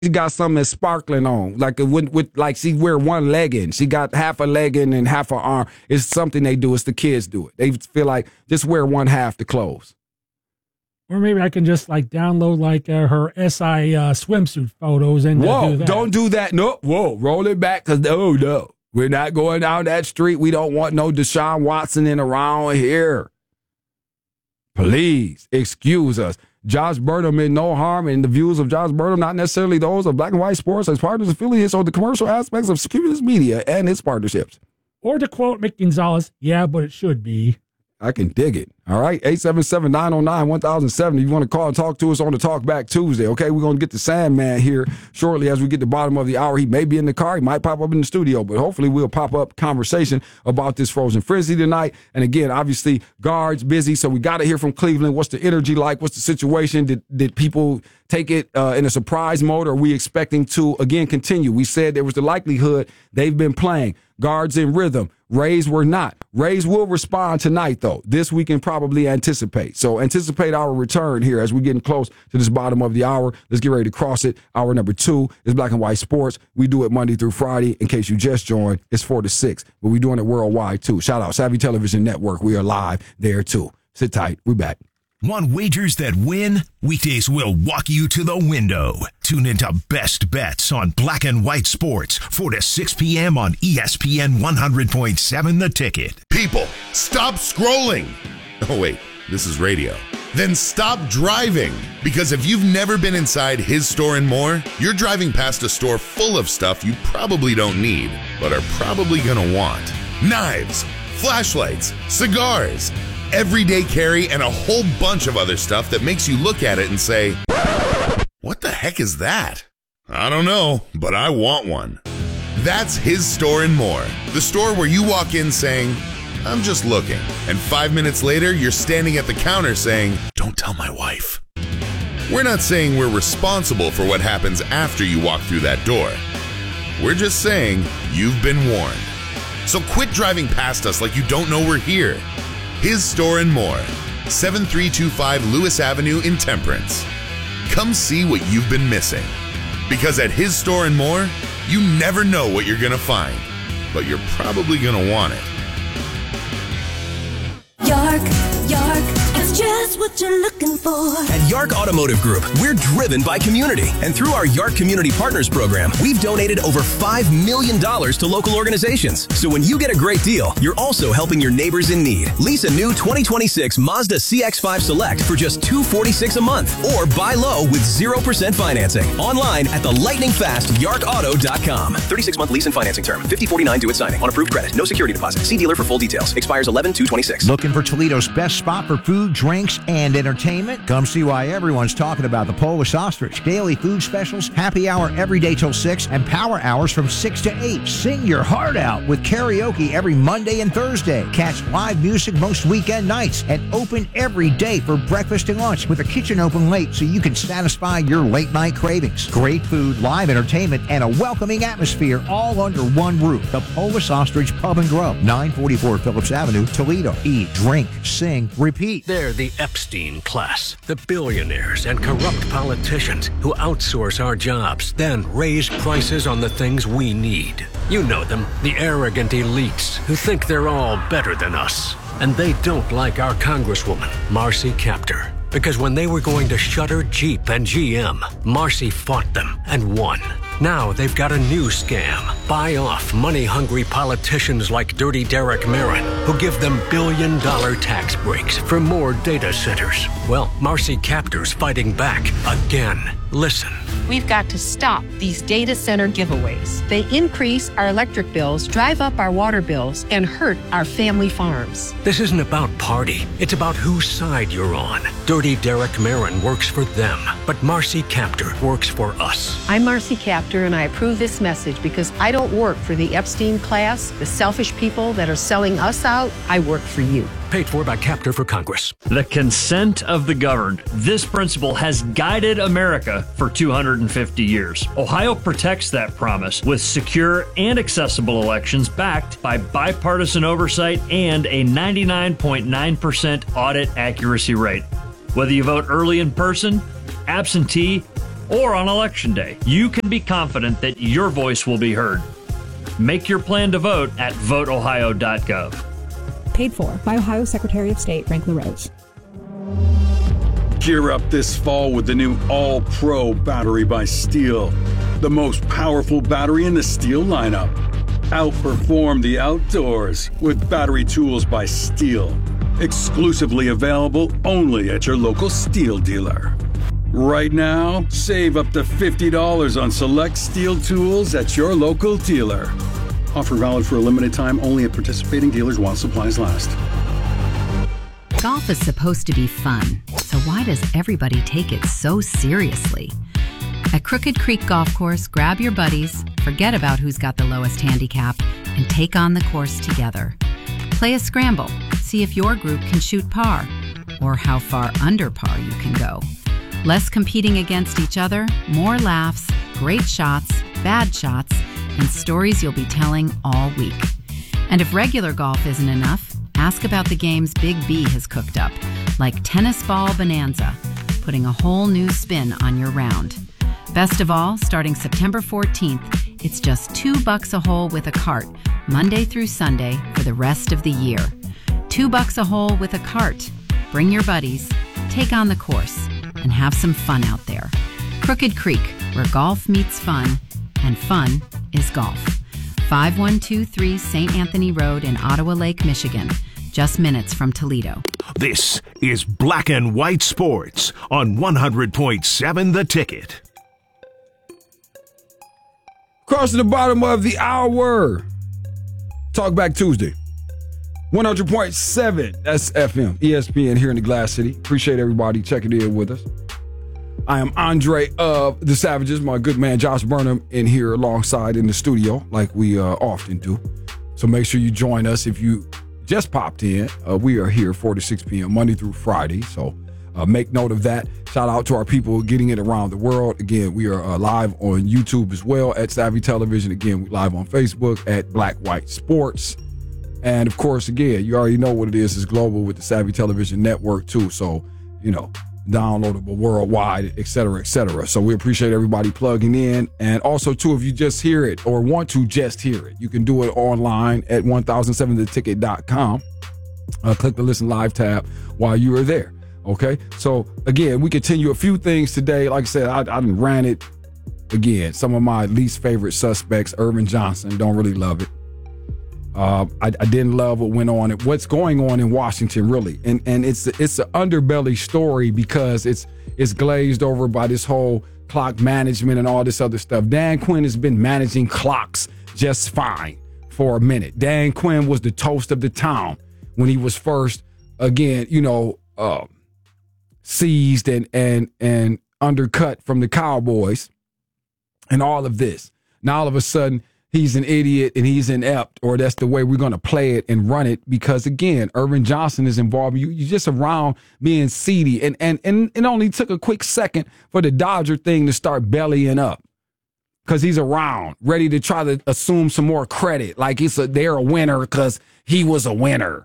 She got something that's sparkling on, like like she wear one leg in. She got half a leg in and half her arm. It's something they do. It's the kids do it. They feel like just wear one half the clothes. Or maybe I can just download her SI swimsuit photos and whoa, do that. Don't do that. No, whoa, roll it back because no, we're not going down that street. We don't want no Deshaun Watson in around here. Please excuse us. Josh Burnham meant no harm, and the views of Josh Burnham not necessarily those of Black and White Sports as partners, affiliates, or the commercial aspects of Securities Media and its partnerships. Or to quote Mick Gonzalez, yeah, but it should be. I can dig it. All right, 877-909-1007. If you want to call and talk to us on the Talk Back Tuesday, okay? We're going to get the Sandman here shortly as we get to the bottom of the hour. He may be in the car. He might pop up in the studio, but hopefully we'll pop up conversation about this Frozen Frenzy tonight. And again, obviously, guards busy, so we got to hear from Cleveland. What's the energy like? What's the situation? Did people take it in a surprise mode, or are we expecting to, again, continue? We said there was the likelihood they've been playing. Guards in rhythm. Rays were not. Rays will respond tonight, though. This we can probably anticipate. So anticipate our return here as we're getting close to this bottom of the hour. Let's get ready to cross it. Hour number 2 is Black and White Sports. We do it Monday through Friday. In case you just joined, it's 4 to 6. But we're doing it worldwide, too. Shout out Savvy Television Network. We are live there, too. Sit tight. We're back. Want wagers that win? Weekdays will walk you to the window. Tune into Best Bets on Black and White Sports, 4 to 6 p.m. on ESPN 100.7 The Ticket. People, stop scrolling. Oh, wait, this is radio. Then stop driving. Because if you've never been inside his store and more, you're driving past a store full of stuff you probably don't need, but are probably gonna want. Knives, flashlights, cigars, everyday carry, and a whole bunch of other stuff that makes you look at it and say, what the heck is that? I don't know, but I want one. That's His Store and More, the store where you walk in saying, I'm just looking, and 5 minutes later, you're standing at the counter saying, don't tell my wife. We're not saying we're responsible for what happens after you walk through that door. We're just saying you've been warned. So quit driving past us like you don't know we're here. His Store and More, 7325 Lewis Avenue in Temperance. Come see what you've been missing. Because at His Store and More, you never know what you're going to find, but you're probably going to want it. York, it's just what you're looking for. At York Automotive Group, we're driven by community. And through our York Community Partners program, we've donated over $5 million to local organizations. So when you get a great deal, you're also helping your neighbors in need. Lease a new 2026 Mazda CX-5 Select for just $246 a month. Or buy low with 0% financing. Online at the lightning-fast YarkAuto.com. 36-month lease and financing term. $50.49 due at signing. On approved credit. No security deposit. See dealer for full details. Expires 11/2/26. Looking for Toledo's best spot for food, drinks, and entertainment? Come see why everyone's talking about the Polish Ostrich. Daily food specials, happy hour every day till 6, and power hours from 6 to 8. Sing your heart out with karaoke every Monday and Thursday. Catch live music most weekend nights, and open every day for breakfast and lunch with a kitchen open late so you can satisfy your late night cravings. Great food, live entertainment, and a welcoming atmosphere all under one roof. The Polish Ostrich Pub and Grill, 944 Phillips Avenue, Toledo. Eat, drink, sing, repeat. They're the Epstein class, the billionaires and corrupt politicians who outsource our jobs, then raise prices on the things we need. You know them, the arrogant elites who think they're all better than us. And they don't like our Congresswoman, Marcy Kaptur. Because when they were going to shutter Jeep and GM, Marcy fought them and won. Now they've got a new scam. Buy off money-hungry politicians like Dirty Derek Marin, who give them billion-dollar tax breaks for more data centers. Well, Marcy Kaptur's fighting back again. Listen. We've got to stop these data center giveaways. They increase our electric bills, drive up our water bills, and hurt our family farms. This isn't about party. It's about whose side you're on. Dirty Derek Marin works for them, but Marcy Kaptur works for us. I'm Marcy Kaptur, and I approve this message because I don't work for the Epstein class, the selfish people that are selling us out. I work for you. Paid for by Kaptur for Congress. The consent of the governed. This principle has guided America for 250 years. Ohio protects that promise with secure and accessible elections backed by bipartisan oversight and a 99.9% audit accuracy rate. Whether you vote early in person, absentee, or on Election Day, you can be confident that your voice will be heard. Make your plan to vote at voteohio.gov. Paid for by Ohio Secretary of State Frank LaRose. Gear up this fall with the new All-Pro battery by Steel, the most powerful battery in the Steel lineup. Outperform the outdoors with battery tools by Steel. Exclusively available only at your local Steel dealer. Right now, save up to $50 on select Steel tools at your local dealer. Offer valid for a limited time only at participating dealers while supplies last. Golf is supposed to be fun, so why does everybody take it so seriously? At Crooked Creek Golf Course, grab your buddies, forget about who's got the lowest handicap, and take on the course together. Play a scramble, see if your group can shoot par, or how far under par you can go. Less competing against each other, more laughs, great shots, bad shots, and stories you'll be telling all week. And if regular golf isn't enough, ask about the games Big B has cooked up, like Tennis Ball Bonanza, putting a whole new spin on your round. Best of all, starting September 14th, it's just $2 a hole with a cart, Monday through Sunday for the rest of the year. $2 a hole with a cart. Bring your buddies, take on the course, and have some fun out there. Crooked Creek, where golf meets fun, and fun is golf. 5123 St. Anthony Road in Ottawa Lake, Michigan. Just minutes from Toledo. This is Black and White Sports on 100.7 The Ticket. Crossing the bottom of the hour. Talk Back Tuesday. 100.7 that's FM, ESPN here in the Glass City. Appreciate everybody checking in with us. I am Andre of the Savages, my good man Josh Burnham in here alongside in the studio like we often do. So make sure you join us if you just popped in. We are here 4 to 6 p.m. Monday through Friday. So make note of that. Shout out to our people getting it around the world. Again, we are live on YouTube as well at Savvy Television. Again, we live on Facebook at Black White Sports. And of course, again, you already know what it is. It's global with the Savvy Television Network too. So, you know, downloadable worldwide, et cetera, et cetera. So we appreciate everybody plugging in. And also, too, if you just hear it or want to just hear it, you can do it online at 1007theticket.com. Click the Listen Live tab while you are there. Okay? So, again, we continue a few things today. Like I said, I done ran it. Again, some of my least favorite suspects, Irvin Johnson, don't really love it. I didn't love what went on. What's going on in Washington, really, and it's an underbelly story because it's glazed over by this whole clock management and all this other stuff. Dan Quinn has been managing clocks just fine for a minute. Dan Quinn was the toast of the town when he was first, again, seized and undercut from the Cowboys and all of this. Now all of a sudden, he's an idiot and he's inept, or that's the way we're going to play it and run it because, again, Irvin Johnson is involved. You're just around being seedy. And it only took a quick second for the Dodger thing to start bellying up because he's around, ready to try to assume some more credit, like they're a winner because he was a winner.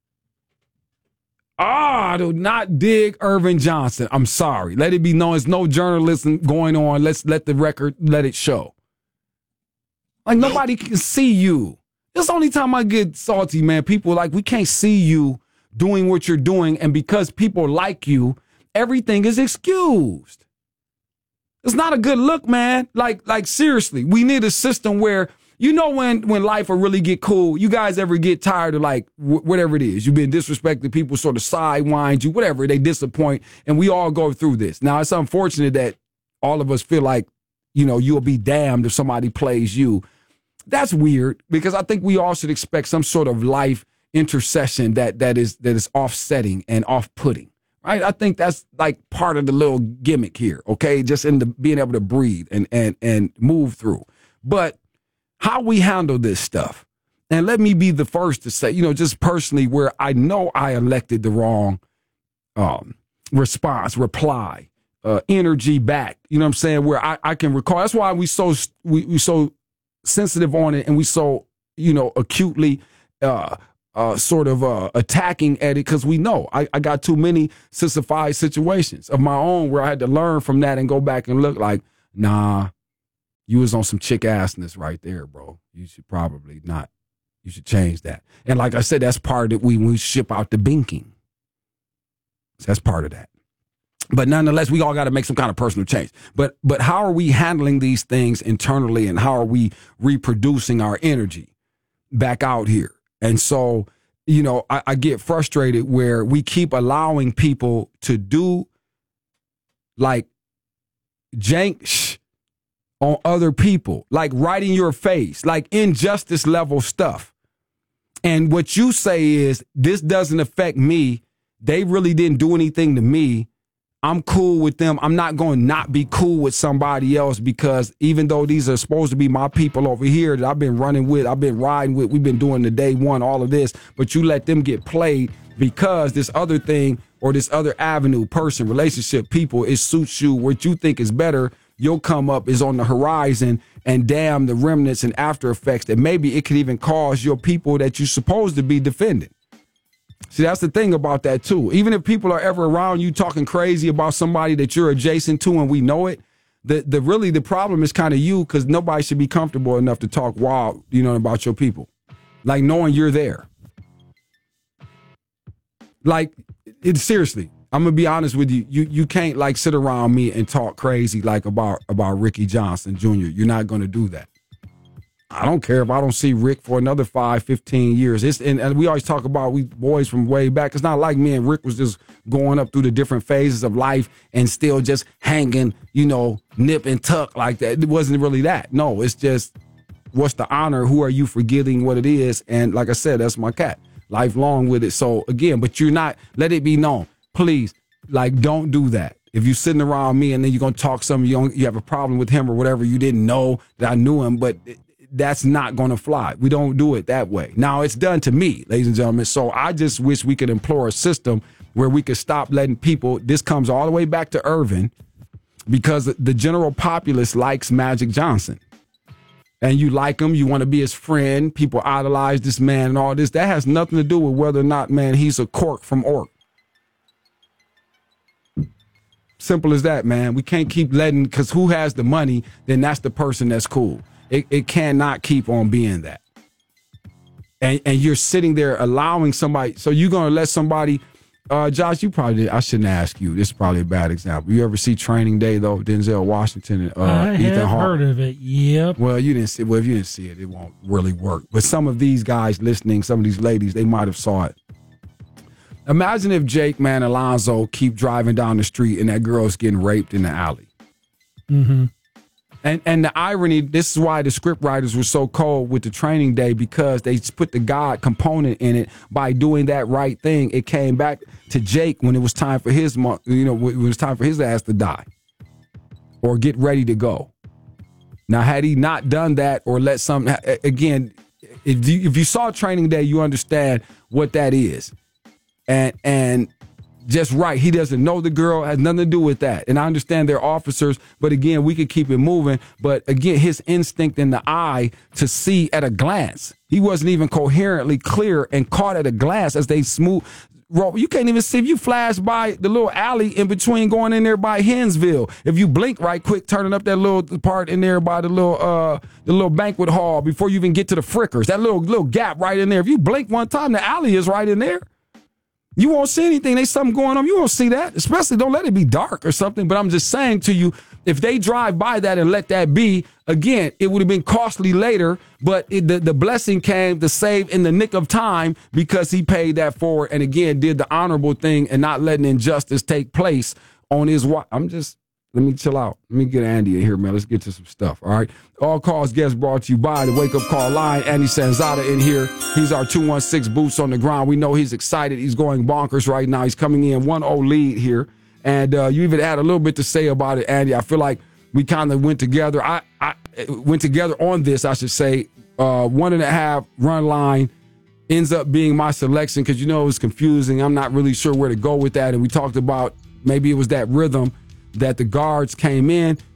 I do not dig Irvin Johnson. I'm sorry. Let it be known. There's no journalism going on. Let's let the record let it show. Like, nobody can see you. That's the only time I get salty, man. People like, we can't see you doing what you're doing, and because people like you, everything is excused. It's not a good look, man. Like seriously, we need a system where, when life will really get cool, you guys ever get tired of, like, whatever it is. You've been disrespected, people sort of sidewind you, whatever, they disappoint, and we all go through this. Now, it's unfortunate that all of us feel like, you'll be damned if somebody plays you. That's weird because I think we all should expect some sort of life intercession that is offsetting and off-putting, right? I think that's like part of the little gimmick here, okay? Just in the being able to breathe and move through. But how we handle this stuff, and let me be the first to say, just personally, where I know I elected the wrong reply, energy back, you know what I'm saying? Where I can recall. That's why we so sensitive on it, and we so acutely attacking at it because we know I got too many sissified situations of my own where I had to learn from that and go back and look like, nah, you was on some chick assness right there, bro. You should probably not. You should change that. And like I said, that's part of it when we ship out the binking. So that's part of that. But nonetheless, we all got to make some kind of personal change. But how are we handling these things internally, and how are we reproducing our energy back out here? And so, you know, I get frustrated where we keep allowing people to do like jank on other people, like right in your face, like injustice level stuff. And what you say is, this doesn't affect me. They really didn't do anything to me. I'm cool with them. I'm not going to not be cool with somebody else because even though these are supposed to be my people over here that I've been running with, I've been riding with, we've been doing the day one, all of this, but you let them get played because this other thing or this other avenue, person, relationship, people, it suits you. What you think is better, you'll come up is on the horizon, and damn the remnants and after effects that maybe it could even cause your people that you're supposed to be defending. See, that's the thing about that, too. Even if people are ever around you talking crazy about somebody that you're adjacent to and we know it, the problem is kind of you, because nobody should be comfortable enough to talk wild, you know, about your people. Like knowing you're there. Like, seriously, I'm going to be honest with you. You can't like sit around me and talk crazy like about Ricky Johnson Jr. You're not going to do that. I don't care if I don't see Rick for another 5, 15 years. And we always talk about we boys from way back. It's not like me and Rick was just going up through the different phases of life and still just hanging, you know, nip and tuck like that. It wasn't really that. No, it's just what's the honor? Who are you forgetting what it is? And like I said, that's my cat. Lifelong with it. So again, but you're not, let it be known. Please, like, don't do that. If you're sitting around me and then you're going to talk something, you have a problem with him or whatever, you didn't know that I knew him, but that's not going to fly. We don't do it that way. Now, it's done to me, ladies and gentlemen. So I just wish we could employ a system where we could stop letting people, this comes all the way back to Irvin, because the general populace likes Magic Johnson. And you like him, you want to be his friend, people idolize this man and all this. That has nothing to do with whether or not, man, he's a cork from Ork. Simple as that, man. We can't keep letting, because who has the money, then that's the person that's cool. It cannot keep on being that. And you're sitting there allowing somebody, so you're going to let somebody, Josh, I shouldn't ask you. This is probably a bad example. You ever see Training Day, though? Denzel Washington and I Ethan have Hawke? heard of it, yep. Well, if you didn't see it, it won't really work. But some of these guys listening, some of these ladies, they might have saw it. Imagine if Jake, man, Alonzo keep driving down the street and that girl's getting raped in the alley. Mm-hmm. And the irony, this is why the script writers were so cold with the Training Day, because they put the God component in it. By doing that right thing, it came back to Jake when it was time for his, when it was time for his ass to die or get ready to go. Now, had he not done that or let something, again, if you saw Training Day, you understand what that is. And just right, he doesn't know the girl, has nothing to do with that. And I understand they're officers, but again, we could keep it moving. But again, his instinct in the eye to see at a glance, he wasn't even coherently clear and caught at a glance as they smooth. You can't even see if you flash by the little alley in between going in there by Hinsville. If you blink right quick, turning up that little part in there by the little banquet hall before you even get to the Frickers, that little gap right in there. If you blink one time, the alley is right in there. You won't see anything. There's something going on. You won't see that. Especially don't let it be dark or something. But I'm just saying to you, if they drive by that and let that be, again, it would have been costly later. But the blessing came to save in the nick of time because he paid that forward and, again, did the honorable thing and not letting injustice take place on his watch. Let me chill out. Let me get Andy in here, man. Let's get to some stuff, all right? All calls, guests brought to you by the Wake Up Call Line. Andy Sanzada in here. He's our 216 boots on the ground. We know he's excited. He's going bonkers right now. He's coming in 1-0 lead here. And you even had a little bit to say about it, Andy. I feel like we kind of went together. I went together on this, I should say. 1.5 run line ends up being my selection because, it was confusing. I'm not really sure where to go with that. And we talked about maybe it was that rhythm that the guards came in.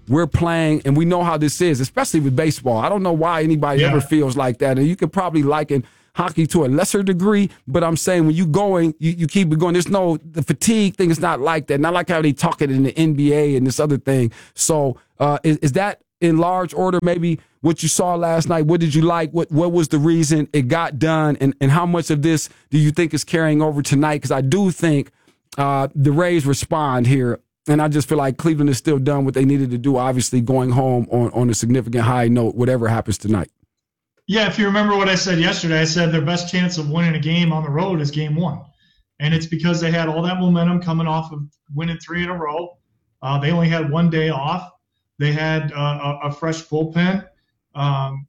we're playing, and we know how this is, especially with baseball. I don't know why anybody ever feels like that. And you could probably liken hockey to a lesser degree, but I'm saying when you going, you keep it going. There's the fatigue thing is not like that. Not like how they talk it in the NBA and this other thing. So is that in large order maybe what you saw last night? What did you like? What was the reason it got done? And how much of this do you think is carrying over tonight? Because I do think the Rays respond here. And I just feel like Cleveland has still done what they needed to do, obviously going home on a significant high note, whatever happens tonight. Yeah, if you remember what I said yesterday, I said their best chance of winning a game on the road is game 1. And it's because they had all that momentum coming off of winning 3 in a row. They only had 1 day off. They had a fresh bullpen, and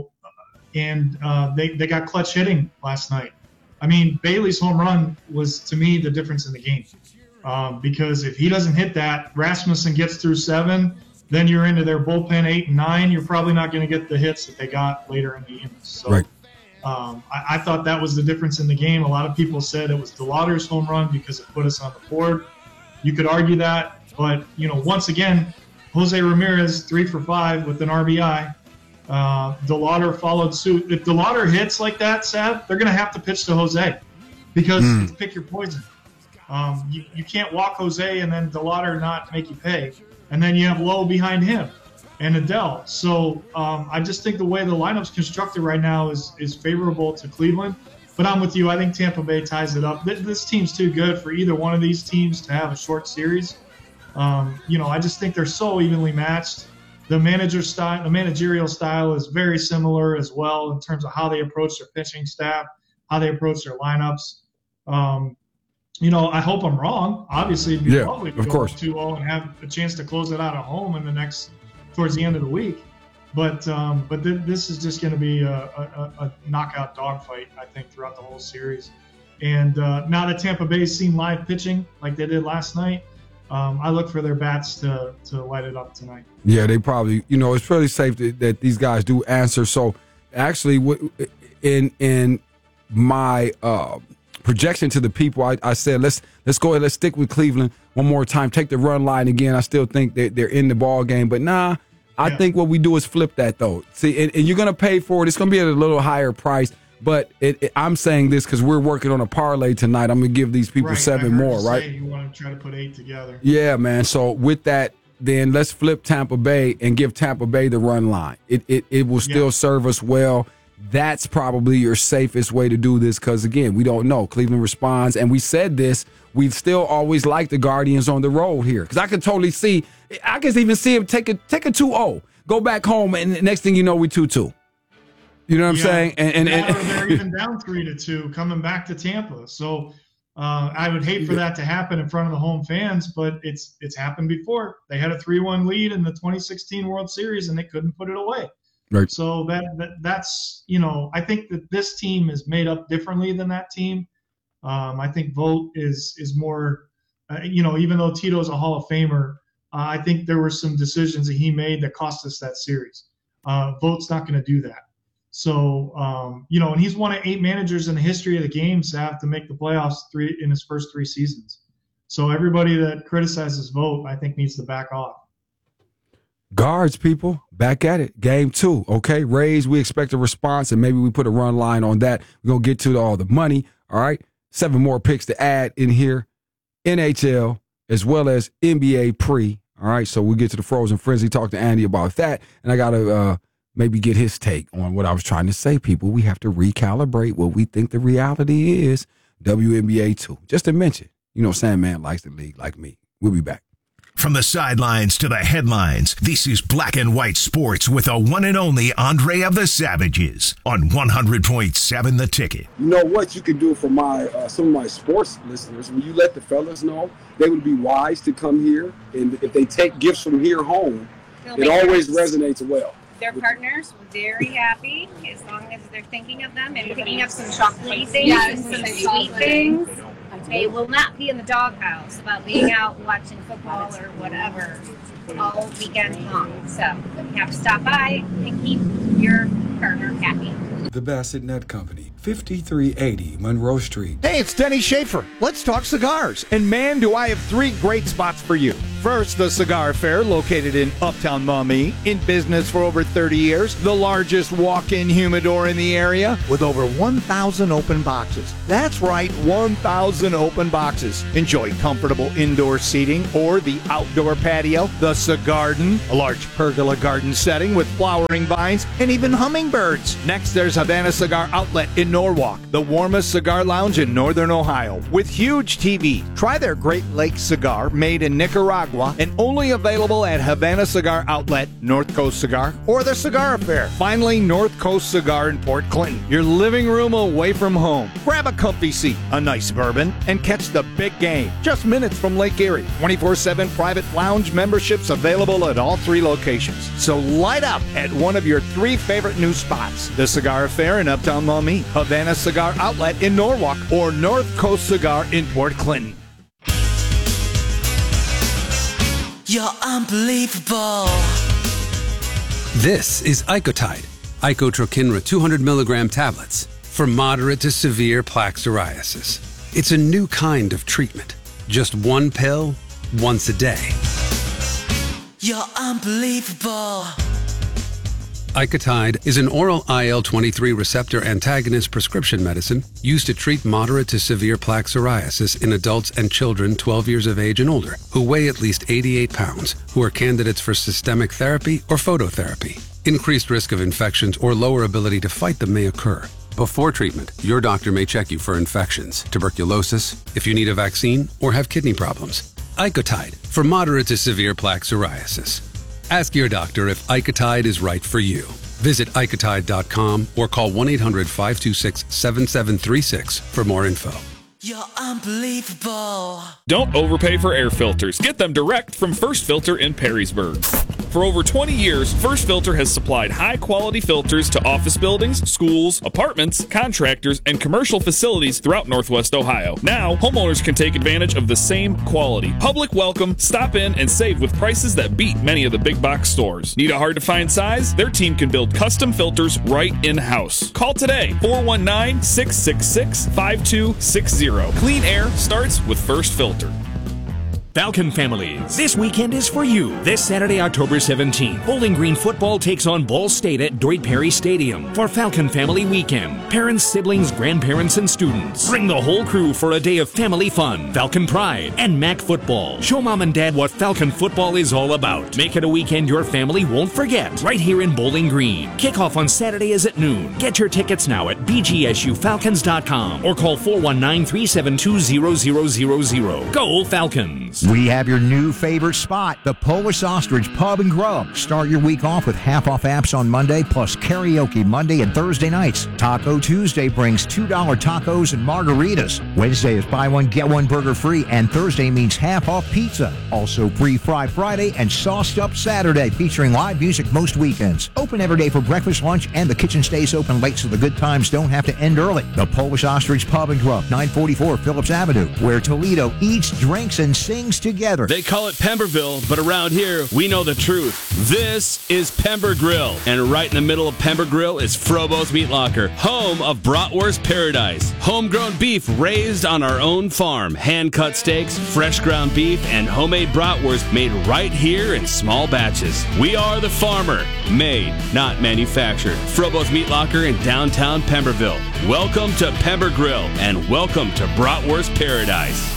they got clutch hitting last night. I mean, Bailey's home run was, to me, the difference in the game. Because if he doesn't hit that, Rasmussen gets through 7, then you're into their bullpen 8 and 9. You're probably not going to get the hits that they got later in the innings. So right. I thought that was the difference in the game. A lot of people said it was DeLauder's home run because it put us on the board. You could argue that, but once again, Jose Ramirez 3 for 5 with an RBI. DeLauder followed suit. If DeLauder hits like that, Sav, they're going to have to pitch to Jose because it's pick your poison. You can't walk Jose and then DeLauder not make you pay. And then you have Lowe behind him and Adele. So I just think the way the lineup's constructed right now is favorable to Cleveland. But I'm with you. I think Tampa Bay ties it up. This team's too good for either one of these teams to have a short series. I just think they're so evenly matched. The managerial style is very similar as well in terms of how they approach their pitching staff, how they approach their lineups. I hope I'm wrong. Obviously, it'd be lovely to go 2-0 and have a chance to close it out at home towards the end of the week. But this is just going to be a knockout dogfight, I think, throughout the whole series. And now that Tampa Bay's seen live pitching like they did last night, I look for their bats to light it up tonight. Yeah, they probably, it's fairly safe that these guys do answer. So actually, in my projection to the people, I said, let's go ahead, let's stick with Cleveland one more time, take the run line again. I still think that they're in the ball game, but I think what we do is flip that though. See, and you're going to pay for it. It's going to be at a little higher price, but I'm saying this because we're working on a parlay tonight. I'm going to give these people 7 more, right? You want to try to put 8 together. Yeah, man. So with that, then let's flip Tampa Bay and give Tampa Bay the run line. It will still serve us well. That's probably your safest way to do this because, again, we don't know. Cleveland responds, and we said this. We still always like the Guardians on the road here because I can totally see – I can even see them take a 2-0, go back home, and next thing you know, we 2-2. You know what I'm saying? And they're even down 3-2 coming back to Tampa. So I would hate for that to happen in front of the home fans, but it's happened before. They had a 3-1 lead in the 2016 World Series, and they couldn't put it away. Right. So that's I think that this team is made up differently than that team. I think Vogt is more, even though Tito's a Hall of Famer, I think there were some decisions that he made that cost us that series. Vogt's not going to do that. So, and he's one of 8 managers in the history of the game to have to make the playoffs in his first 3 seasons. So everybody that criticizes Vogt, I think, needs to back off. Guards, people, back at it. Game 2, okay? Rays, we expect a response, and maybe we put a run line on that. We're going to get to all the money, all right? 7 more picks to add in here. NHL, as well as NBA pre, all right? So we'll get to the Frozen Frenzy, talk to Andy about that, and I got to maybe get his take on what I was trying to say, people. We have to recalibrate what we think the reality is. WNBA 2. Just to mention, Sandman likes the league like me. We'll be back. From the sidelines to the headlines, this is Black and White Sports with the one and only Andre of the Savages on 100.7 The Ticket. You know what you can do for some of my sports listeners? When you let the fellas know, they would be wise to come here, and if they take gifts from here home, it always resonates well. Their partners were very happy as long as they're thinking of them and picking up some chocolate things and some sweet things. They will not be in the doghouse about being out watching football or whatever all weekend long. So you have to stop by and keep your partner happy. The Bassett Nut Company, 5380 Monroe Street. Hey, it's Denny Schaefer. Let's talk cigars. And man, do I have 3 great spots for you. First, the Cigar Fair, located in Uptown Maumee, in business for over 30 years, the largest walk-in humidor in the area, with over 1,000 open boxes. That's right, 1,000 open boxes. Enjoy comfortable indoor seating or the outdoor patio, the Cigarden, a large pergola garden setting with flowering vines and even hummingbirds. Next, there's Havana Cigar Outlet in Norwalk, the warmest cigar lounge in northern Ohio, with huge TV. Try their Great Lakes cigar, made in Nicaragua, and only available at Havana Cigar Outlet, North Coast Cigar, or the Cigar Affair. Finally, North Coast Cigar in Port Clinton, your living room away from home. Grab a comfy seat, a nice bourbon, and catch the big game. Just minutes from Lake Erie. 24/7 private lounge memberships available at all 3 locations. So light up at one of your 3 favorite new spots. The Cigar Affair in Uptown Maumee, Havana Cigar Outlet in Norwalk, or North Coast Cigar in Port Clinton. You're unbelievable. This is Icotide, Icotrokinra 200 milligram tablets for moderate to severe plaque psoriasis. It's a new kind of treatment. Just 1 pill, once a day. You're unbelievable. Icotide is an oral IL-23 receptor antagonist prescription medicine used to treat moderate to severe plaque psoriasis in adults and children 12 years of age and older who weigh at least 88 pounds, who are candidates for systemic therapy or phototherapy. Increased risk of infections or lower ability to fight them may occur. Before treatment, your doctor may check you for infections, tuberculosis, if you need a vaccine, or have kidney problems. Icotide for moderate to severe plaque psoriasis. Ask your doctor if Icotide is right for you. Visit Icotide.com or call 1-800-526-7736 for more info. You're unbelievable. Don't overpay for air filters. Get them direct from First Filter in Perrysburg. For over 20 years, First Filter has supplied high-quality filters to office buildings, schools, apartments, contractors, and commercial facilities throughout Northwest Ohio. Now, homeowners can take advantage of the same quality. Public welcome, stop in, and save with prices that beat many of the big box stores. Need a hard-to-find size? Their team can build custom filters right in-house. Call today, 419-666-5260. Clean air starts with First Filter. Falcon families, this weekend is for you. This Saturday, October 17th, Bowling Green football takes on Ball State at Doyd Perry Stadium for Falcon Family Weekend. Parents, siblings, grandparents, and students. Bring the whole crew for a day of family fun, Falcon pride, and MAC football. Show mom and dad what Falcon football is all about. Make it a weekend your family won't forget. Right here in Bowling Green. Kickoff on Saturday is at noon. Get your tickets now at bgsufalcons.com or call 419-372-0000. Go Falcons! We have your new favorite spot, the Polish Ostrich Pub and Grub. Start your week off with half-off apps on Monday, plus karaoke Monday and Thursday nights. Taco Tuesday brings $2 tacos and margaritas. Wednesday is buy one, get one burger free, and Thursday means half-off pizza. Also free Fry Friday and Sauced Up Saturday, featuring live music most weekends. Open every day for breakfast, lunch, and the kitchen stays open late so the good times don't have to end early. The Polish Ostrich Pub and Grub, 944 Phillips Avenue, where Toledo eats, drinks, and sings together. They call it Pemberville, but around here, we know the truth. This is Pember Grill, and right in the middle of Pember Grill is Frobo's Meat Locker, home of Bratwurst Paradise. Homegrown beef raised on our own farm, hand-cut steaks, fresh ground beef, and homemade bratwurst made right here in small batches. We are the farmer, made, not manufactured. Frobo's Meat Locker in downtown Pemberville. Welcome to Pember Grill, and welcome to Bratwurst Paradise.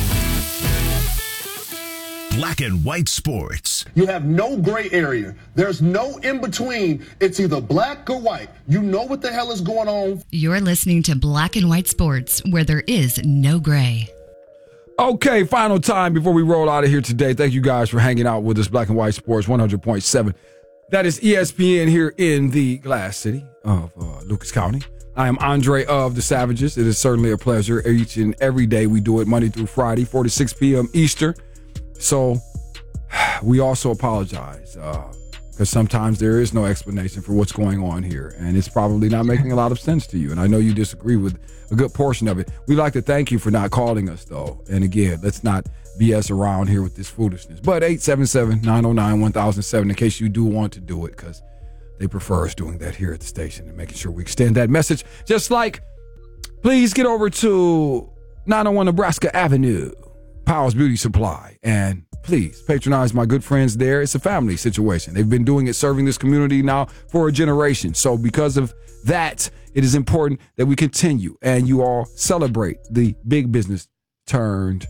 Black and White Sports. You have no gray area. There's no in between. It's either black or white. You know what the hell is going on. You're listening to Black and White Sports, where there is no gray. Okay, final time before we roll out of here today. Thank you guys for hanging out with us. Black and White Sports 100.7. That is ESPN here in the Glass City of Lucas County. I am Andre of the Savages. It is certainly a pleasure. Each and every day we do it Monday through Friday, 4 to 6 p.m. Eastern. So we also apologize because sometimes there is no explanation for what's going on here, and it's probably not making a lot of sense to you. And I know you disagree with a good portion of it. We'd like to thank you for not calling us, though. And again, let's not BS around here with this foolishness. But 877-909-1007 in case you do want to do it, because they prefer us doing that here at the station and making sure we extend that message. Just like, please get over to 901 Nebraska Avenue, Powell's Beauty Supply, and please patronize my good friends there. It's a family situation. They've been doing it, serving this community now for a generation. So because of that, it is important that we continue and you all celebrate the big business turned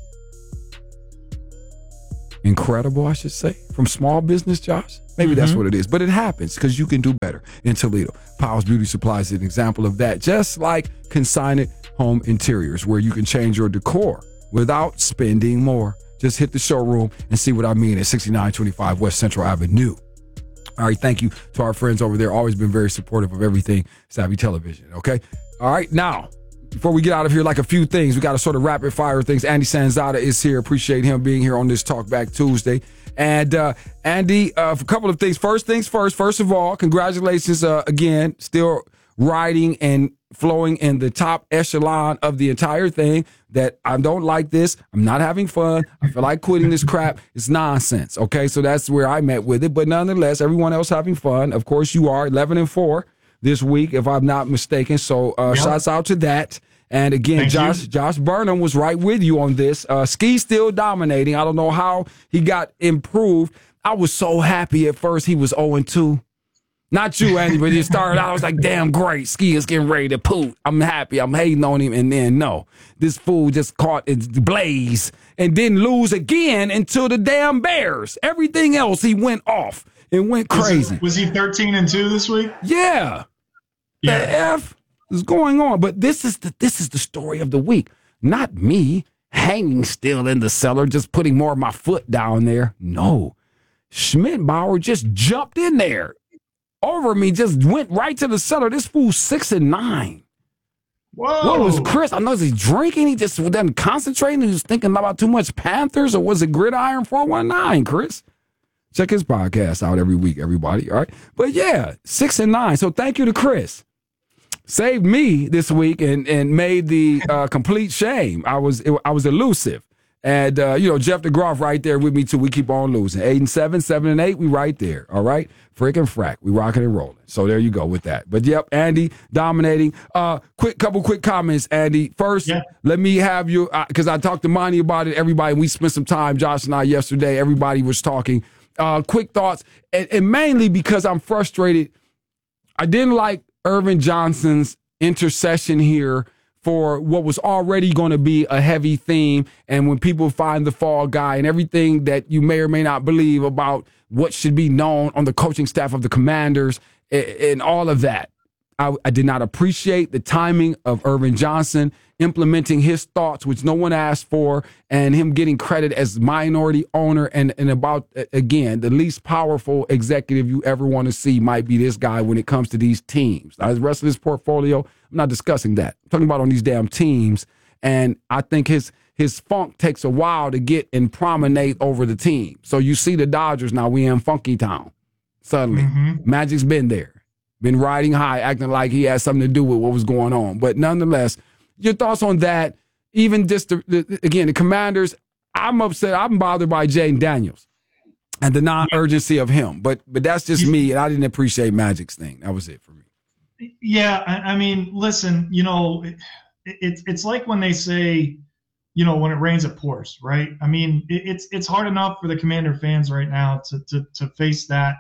incredible, I should say, from small business, Josh. Maybe that's what it is, but it happens because you can do better in Toledo. Powell's Beauty Supply is an example of that, just like Consignment Home Interiors, where you can change your decor without spending more. Just hit the showroom and see what I mean at 6925 West Central Avenue. All right, thank you to our friends over there. Always been very supportive of everything Savvy Television, okay? All right, now, before we get out of here, like a few things, we got to sort of rapid fire things. Andy Sanzada is here. Appreciate him being here on this Talk Back Tuesday. And Andy, a couple of things. First things first. First of all, congratulations again, still riding and flowing in the top echelon of the entire thing. That I don't like this. I'm not having fun. I feel like quitting this crap. It's nonsense. Okay, so that's where I'm at with it. But nonetheless, everyone else having fun. Of course, you are 11-4 this week, if I'm not mistaken. So shouts out to that. And again, Josh Burnham was right with you on this. Ski still dominating. I don't know how he got improved. I was so happy at first he was 0-2. Not you, Andy, but he started out, I was like, damn, great. Ski is getting ready to poop. I'm happy. I'm hating on him. And then, no, this fool just caught its blaze and didn't lose again until the damn Bears. Everything else, he went off and went crazy. Was he 13-2 this week? Yeah. The F is going on. But this is the story of the week. Not me hanging still in the cellar, just putting more of my foot down there. No. Schmidbauer just jumped in there. Over me, just went right to the cellar. This fool's 6-9. Whoa. What was Chris? I know he's drinking. He just wasn't concentrating. He was thinking about too much Panthers, or was it Gridiron 419, Chris? Check his podcast out every week, everybody. All right. But yeah, 6-9. So thank you to Chris. Saved me this week and made the complete shame. I was elusive. And, Jeff DeGroff right there with me, too. We keep on losing. 8-7, 7-8, we right there. All right? Frickin' frack. We rocking and rolling. So there you go with that. But, yep, Andy dominating. Couple quick comments, Andy. First, let me have you, because I talked to Monty about it, everybody. We spent some time, Josh and I, yesterday. Everybody was talking. Quick thoughts, and mainly because I'm frustrated. I didn't like Irvin Johnson's intercession here for what was already going to be a heavy theme. And when people find the fall guy and everything that you may or may not believe about what should be known on the coaching staff of the Commanders and all of that, I did not appreciate the timing of Irvin Johnson implementing his thoughts, which no one asked for, and him getting credit as minority owner and about, again, the least powerful executive you ever want to see might be this guy when it comes to these teams. Now, the rest of his portfolio, I'm not discussing that. I'm talking about on these damn teams, and I think his funk takes a while to get and promenade over the team. So you see the Dodgers now, we in Funky Town. Suddenly, Magic's been there. Been riding high, acting like he has something to do with what was going on. But nonetheless, your thoughts on that, even just, the Commanders, I'm upset. I'm bothered by Jaden Daniels and the non-urgency of him. But that's just me, and I didn't appreciate Magic's thing. That was it for me. Yeah, I mean, listen, it's like when they say, when it rains, it pours, right? I mean, it's hard enough for the Commander fans right now to face that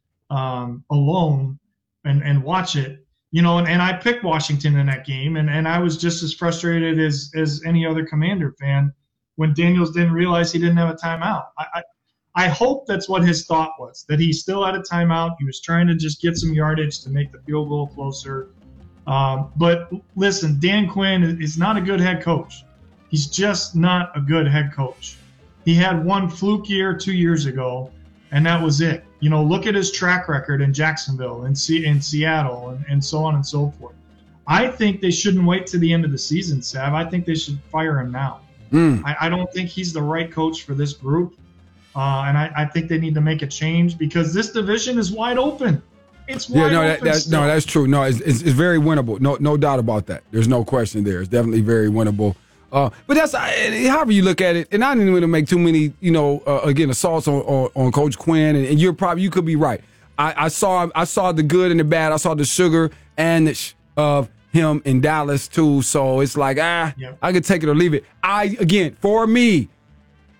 alone. And watch it, and I picked Washington in that game, and I was just as frustrated as any other Commander fan when Daniels didn't realize he didn't have a timeout. I hope that's what his thought was, that he still had a timeout. He was trying to just get some yardage to make the field goal closer. But listen, Dan Quinn is not a good head coach. He's just not a good head coach. He had one fluke year 2 years ago, and that was it. Look at his track record in Jacksonville and in Seattle and so on and so forth. I think they shouldn't wait to the end of the season, Sav. I think they should fire him now. I don't think he's the right coach for this group. And I think they need to make a change because this division is wide open. It's wide open. That's true. No, it's very winnable. No doubt about that. There's no question there. It's definitely very winnable. But that's however you look at it, and I didn't want to make too many, again, assaults on Coach Quinn, and you could be right. I saw the good and the bad. I saw the sugar and the of him in Dallas too. So it's like I could take it or leave it. For me,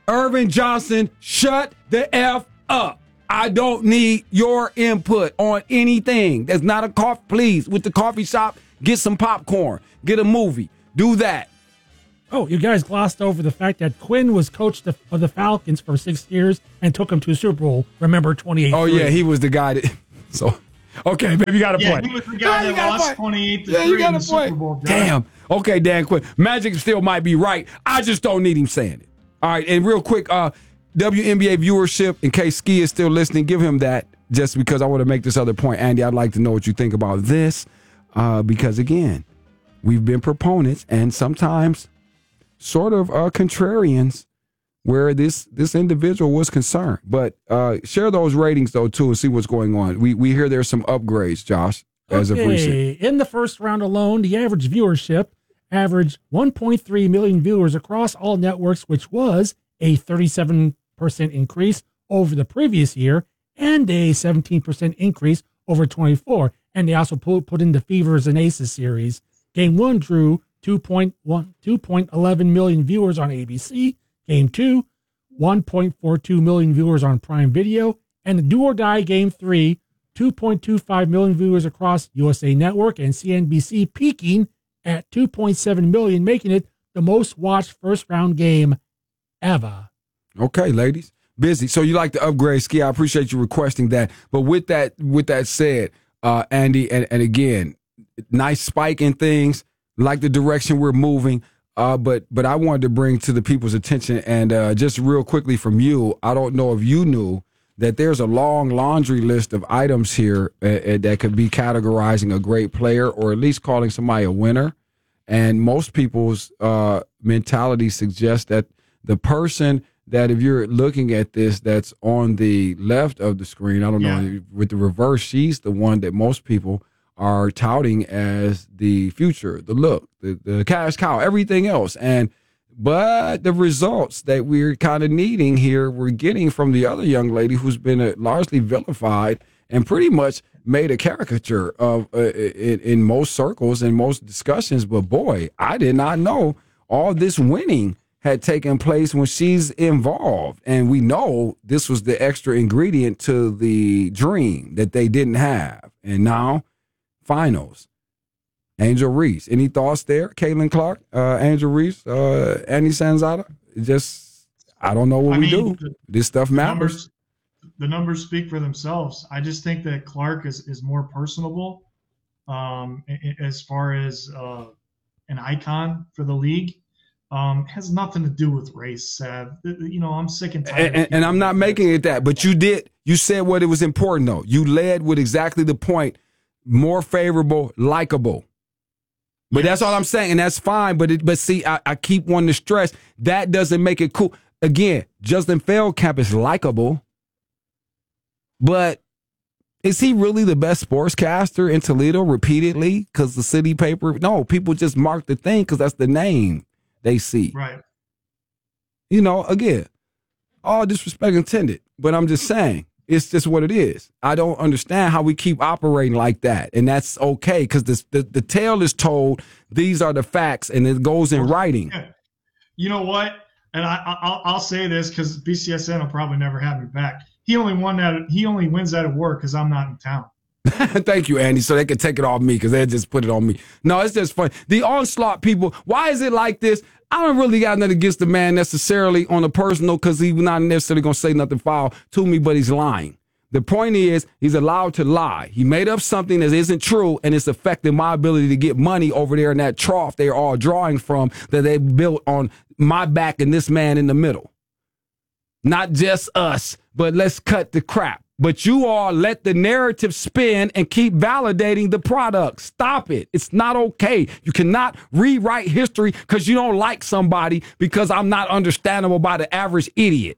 Irvin Johnson, shut the F up. I don't need your input on anything. There's not a coffee. Please, with the coffee shop, get some popcorn. Get a movie. Do that. Oh, you guys glossed over the fact that Quinn was coach of the Falcons for 6 years and took them to a Super Bowl. Remember 28. Oh, yeah, he was the guy that. So, okay, baby, you got a point. Yeah, he was the guy that lost 28-3 in the Super Bowl. Damn. Okay, Dan Quinn. Magic still might be right. I just don't need him saying it. All right, and real quick, WNBA viewership, in case Ski is still listening, give him that just because I want to make this other point. Andy, I'd like to know what you think about this because, again, we've been proponents and sometimes sort of contrarians where this individual was concerned. But share those ratings, though, too, and see what's going on. We hear there's some upgrades, Josh, as of recent. In the first round alone, the average viewership averaged 1.3 million viewers across all networks, which was a 37% increase over the previous year and a 17% increase over 24. And they also put in the Fevers and Aces series. Game 1 drew 2.11 million viewers on ABC. Game 2, 1.42 million viewers on Prime Video. And the Do or Die Game 3, 2.25 million viewers across USA Network and CNBC, peaking at 2.7 million, making it the most watched first round game ever. Okay, ladies. Busy. So you like the upgrade, Ski. I appreciate you requesting that. But with that said, Andy, and again, nice spike in things, like the direction we're moving. But I wanted to bring to the people's attention, and just real quickly from you, I don't know if you knew that there's a long laundry list of items here that could be categorizing a great player or at least calling somebody a winner. And most people's mentality suggests that the person that, if you're looking at this, that's on the left of the screen, I don't know, with the reverse, she's the one that most people are touting as the future, the look, the cash cow, everything else. But the results that we're kind of needing here, we're getting from the other young lady who's been largely vilified and pretty much made a caricature of in most circles and most discussions. But boy, I did not know all this winning had taken place when she's involved. And we know this was the extra ingredient to the dream that they didn't have. And now, finals. Angel Reese. Any thoughts there? Caitlin Clark, Angel Reese, Annie Sanzada? Just, I don't know what we do. This stuff matters. The numbers speak for themselves. I just think that Clark is more personable as far as an icon for the league. Has nothing to do with race, Sav. I'm sick and tired. And I'm not making it that, but you did. You said what it was important, though. You led with exactly the point. More favorable, likable. But that's all I'm saying, and that's fine. But see, I keep wanting to stress that doesn't make it cool. Again, Justin Feldkamp is likable, but is he really the best sportscaster in Toledo repeatedly? Because the city paper, no, people just mark the thing because that's the name they see. Right. Again, all disrespect intended, but I'm just saying. It's just what it is. I don't understand how we keep operating like that. And that's okay because the tale is told. These are the facts, and it goes in writing. You know what? And I'll say this because BCSN will probably never have me back. He only wins out of work because I'm not in town. Thank you, Andy. So they can take it off me because they just put it on me. No, it's just funny. The onslaught people, why is it like this? I don't really got nothing against the man necessarily on a personal because he's not necessarily going to say nothing foul to me, but he's lying. The point is he's allowed to lie. He made up something that isn't true, and it's affecting my ability to get money over there in that trough they're all drawing from that they built on my back and this man in the middle. Not just us, but let's cut the crap. But you all let the narrative spin and keep validating the product. Stop it. It's not okay. You cannot rewrite history because you don't like somebody because I'm not understandable by the average idiot.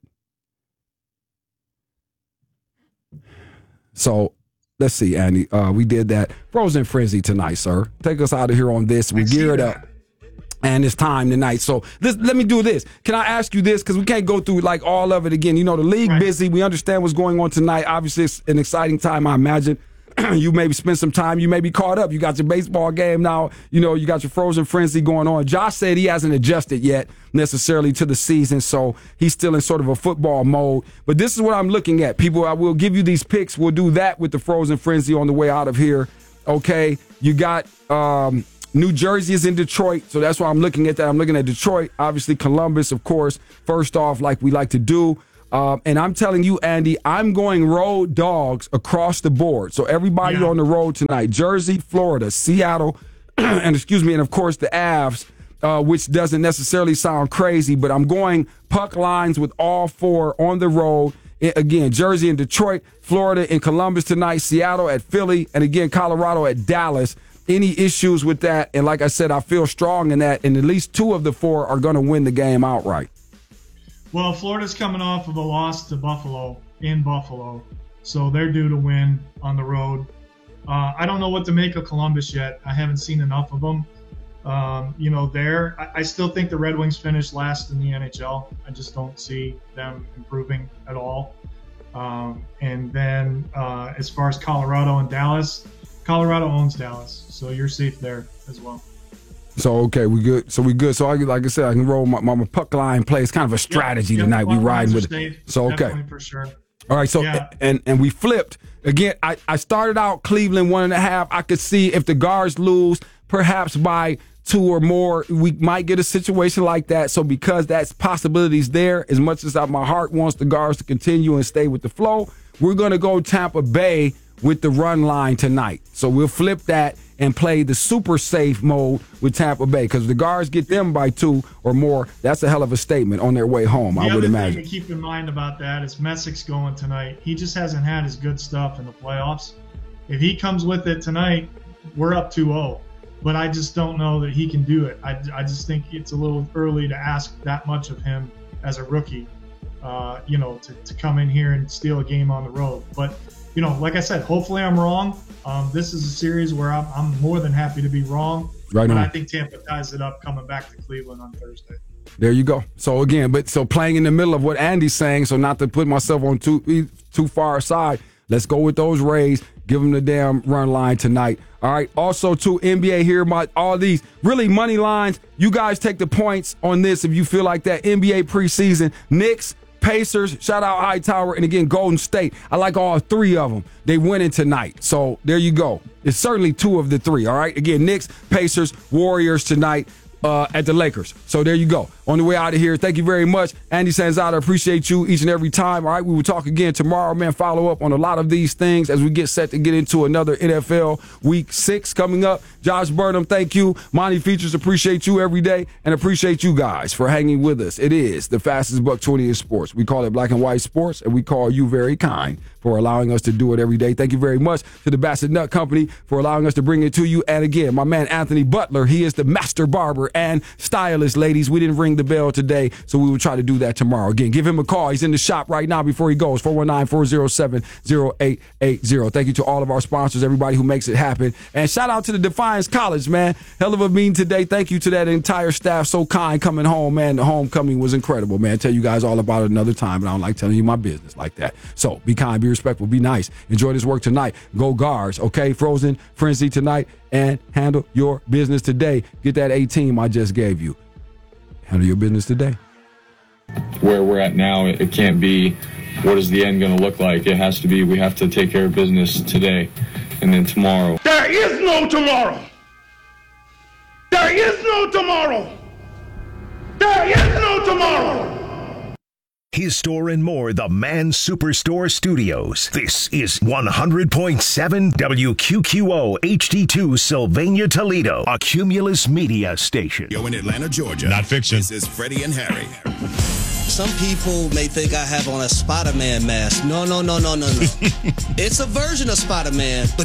So let's see, Andy. We did that. Frozen Frenzy tonight, sir. Take us out of here on this. We geared up. And it's time tonight. So let me do this. Can I ask you this? Because we can't go through like all of it again. The league busy. We understand what's going on tonight. Obviously, it's an exciting time, I imagine. you maybe spend some time, you may be caught up. You got your baseball game now, you got your Frozen Frenzy going on. Josh said he hasn't adjusted yet necessarily to the season, so he's still in sort of a football mode. But this is what I'm looking at. People, I will give you these picks. We'll do that with the Frozen Frenzy on the way out of here. Okay, you got New Jersey is in Detroit, so that's why I'm looking at that. I'm looking at Detroit, obviously Columbus, of course, first off, like we like to do. And I'm telling you, Andy, I'm going road dogs across the board. So everybody on the road tonight, Jersey, Florida, Seattle, and of course the Avs, which doesn't necessarily sound crazy, but I'm going puck lines with all four on the road. Again, Jersey and Detroit, Florida and Columbus tonight, Seattle at Philly, and again, Colorado at Dallas. Any issues with that? And like I said, I feel strong in that, and at least 2 of the 4 are going to win the game outright. Well, Florida's coming off of a loss to Buffalo in Buffalo, so they're due to win on the road. I don't know what to make of Columbus yet. I haven't seen enough of them. I still think the Red Wings finished last in the NHL. I just don't see them improving at all. And then as far as Colorado and Dallas, Colorado owns Dallas, so you're safe there as well. So, okay, we good. So, like I said, I can roll my puck line play. It's kind of a strategy tonight. We riding with it. So, okay. Definitely for sure. All right, so, and we flipped. Again, I started out Cleveland 1.5. I could see if the Guards lose, perhaps by 2 or more, we might get a situation like that. So, because that's possibilities there, as much as my heart wants the Guards to continue and stay with the flow, we're going to go Tampa Bay with the run line tonight. So, we'll flip that and play the super safe mode with Tampa Bay, because if the Guards get them by 2 or more, that's a hell of a statement on their way home, I would imagine. The other thing to keep in mind about that is Messic's going tonight. He just hasn't had his good stuff in the playoffs. If he comes with it tonight, we're up 2-0. But I just don't know that he can do it. I just think it's a little early to ask that much of him as a rookie, to come in here and steal a game on the road. But, like I said, hopefully I'm wrong. This is a series where I'm more than happy to be wrong. Right but on. I think Tampa ties it up coming back to Cleveland on Thursday. There you go. So again, playing in the middle of what Andy's saying, so not to put myself on too far aside, let's go with those Rays. Give them the damn run line tonight. All right. Also, too, NBA here, all these really money lines. You guys take the points on this if you feel like that. NBA preseason, Knicks, Pacers, shout out Hightower, and again, Golden State. I like all 3 of them. They winning tonight. So there you go. It's certainly 2 of the 3, all right? Again, Knicks, Pacers, Warriors tonight at the Lakers. So there you go. On the way out of here, thank you very much. Andy Sanzada, appreciate you each and every time. All right, we will talk again tomorrow, man. Follow up on a lot of these things as we get set to get into another NFL Week 6 coming up. Josh Burnham, thank you. Monty Features, appreciate you every day, and appreciate you guys for hanging with us. It is the fastest $1.20 in sports. We call it Black and White Sports, and we call you very kind for allowing us to do it every day. Thank you very much to the Bassett Nut Company for allowing us to bring it to you. And again, my man Anthony Butler, he is the master barber and stylist, ladies. We didn't ring the bell today, so we will try to do that tomorrow. Again, give him a call. He's in the shop right now before he goes, 419-407-0880. Thank you to all of our sponsors, everybody who makes it happen. And shout out to the Defiance College, man. Hell of a meeting today. Thank you to that entire staff. So kind coming home, man. The homecoming was incredible, man. Tell you guys all about it another time, but I don't like telling you my business like that. So be kind, be respectful, be nice. Enjoy this work tonight. Go Guards, okay? Frozen Frenzy tonight, and handle your business today. Get that 18 I just gave you. Handle your business today. Where we're at now, it can't be what is the end going to look like. It has to be we have to take care of business today and then tomorrow. There is no tomorrow. There is no tomorrow. There is no tomorrow. His Store and More, the Man Superstore Studios. This is 100.7 WQQO HD2 Sylvania, Toledo, a Cumulus Media station. Yo, in Atlanta, Georgia. Not fiction. This is Freddie and Harry. Some people may think I have on a Spider-Man mask. No. It's a version of Spider-Man, but